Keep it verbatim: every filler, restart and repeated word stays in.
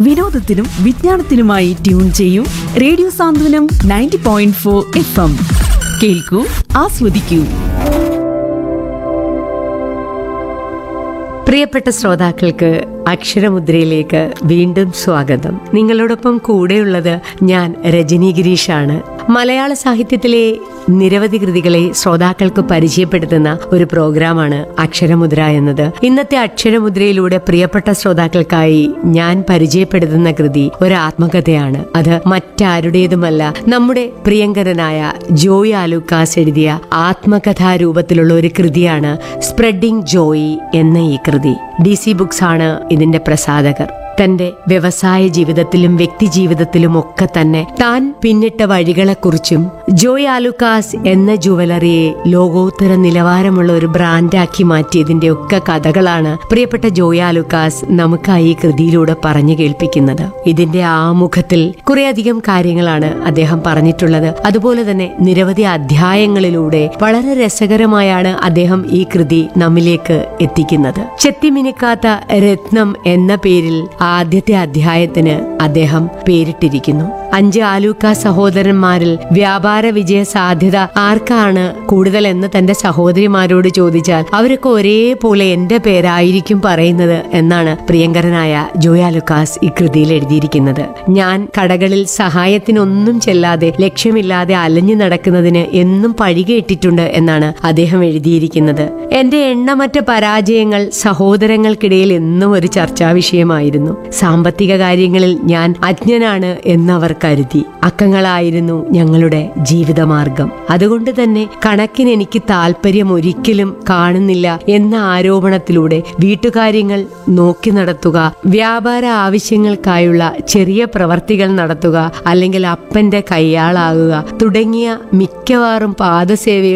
വിനോദത്തിനും വിജ്ഞാനത്തിനുമായി tune ചെയ്യൂ radio സാന്ത്വനം ninety point four F M. കേൾക്കൂ, ആസ്വദിക്കൂ. പ്രിയപ്പെട്ട ശ്രോതാക്കൾക്ക് അക്ഷരമുദ്രയിലേക്ക് വീണ്ടും സ്വാഗതം. നിങ്ങളോടൊപ്പം കൂടെയുള്ളത് ഞാൻ രജനി ഗിരീഷാണ്. മലയാള സാഹിത്യത്തിലെ നിരവധി കൃതികളെ ശ്രോതാക്കൾക്ക് പരിചയപ്പെടുത്തുന്ന ഒരു പ്രോഗ്രാമാണ് അക്ഷരമുദ്ര എന്നത്. ഇന്നത്തെ അക്ഷരമുദ്രയിലൂടെ പ്രിയപ്പെട്ട ശ്രോതാക്കൾക്കായി ഞാൻ പരിചയപ്പെടുത്തുന്ന കൃതി ഒരു ആത്മകഥയാണ്. അത് മറ്റാരുടേതുമല്ല, നമ്മുടെ പ്രിയങ്കരനായ ജോയ് ആലൂക്കാസ് എഴുതിയ ആത്മകഥാരൂപത്തിലുള്ള ഒരു കൃതിയാണ് സ്പ്രെഡിംഗ് ജോയ് എന്ന ഈ കൃതി. ഡി സി ബുക്സ് ആണ് ഇതിന്റെ പ്രസാധകർ. തന്റെ വ്യവസായ ജീവിതത്തിലും വ്യക്തി ജീവിതത്തിലും ഒക്കെ തന്നെ താൻ പിന്നിട്ട വഴികളെക്കുറിച്ചും ജോയ് ആലൂക്കാസ് എന്ന ജുവലറിയെ ലോകോത്തര നിലവാരമുള്ള ഒരു ബ്രാൻഡാക്കി മാറ്റിയതിന്റെ ഒക്കെ കഥകളാണ് പ്രിയപ്പെട്ട ജോയ് ആലൂക്കാസ് നമുക്കായി ഈ കൃതിയിലൂടെ പറഞ്ഞു കേൾപ്പിക്കുന്നത്. ഇതിന്റെ ആമുഖത്തിൽ കുറേയധികം കാര്യങ്ങളാണ് അദ്ദേഹം പറഞ്ഞിട്ടുള്ളത്. അതുപോലെ തന്നെ നിരവധി അധ്യായങ്ങളിലൂടെ വളരെ രസകരമായാണ് അദ്ദേഹം ഈ കൃതി നമ്മിലേക്ക് എത്തിക്കുന്നത്. ചെത്തിമിനുക്കാത്ത രത്നം എന്ന പേരിൽ ആദ്യത്തെ അധ്യായത്തിന് അദ്ദേഹം പേരിട്ടിരിക്കുന്നു. അഞ്ച് ആലൂക്ക സഹോദരന്മാരിൽ വ്യാപാര വിജയ സാധ്യത ആർക്കാണ് കൂടുതൽ എന്ന് തന്റെ സഹോദരിമാരോട് ചോദിച്ചാൽ അവരൊക്കെ ഒരേപോലെ എന്റെ പേരായിരിക്കും പറയുന്നത് എന്നാണ് പ്രിയങ്കരനായ ജോയ് ആലൂക്കാസ് ഈ കൃതിയിൽ എഴുതിയിരിക്കുന്നത്. ഞാൻ കടകളിൽ സഹായത്തിനൊന്നും ചെല്ലാതെ ലക്ഷ്യമില്ലാതെ അലഞ്ഞു നടക്കുന്നതിന് എന്നും പഴികേട്ടിട്ടുണ്ട് എന്നാണ് അദ്ദേഹം എഴുതിയിരിക്കുന്നത്. എന്റെ എണ്ണമറ്റ പരാജയങ്ങൾ സഹോദരങ്ങൾക്കിടയിൽ എന്നും ഒരു ചർച്ചാ വിഷയമായിരുന്നു. സാമ്പത്തിക കാര്യങ്ങളിൽ ഞാൻ അജ്ഞനാണ് എന്നവർ കരുതി. അക്കങ്ങളായിരുന്നു ഞങ്ങളുടെ ജീവിതമാർഗം. അതുകൊണ്ട് തന്നെ കണക്കിന് എനിക്ക് താല്പര്യം ഒരിക്കലും കാണുന്നില്ല എന്ന ആരോപണത്തിലൂടെ വീട്ടുകാര്യങ്ങൾ നോക്കി നടത്തുക, വ്യാപാര ആവശ്യങ്ങൾക്കായുള്ള ചെറിയ പ്രവർത്തികൾ നടത്തുക, അല്ലെങ്കിൽ അപ്പന്റെ കയ്യാളാകുക തുടങ്ങിയ മിക്കവാറും പാദസേവ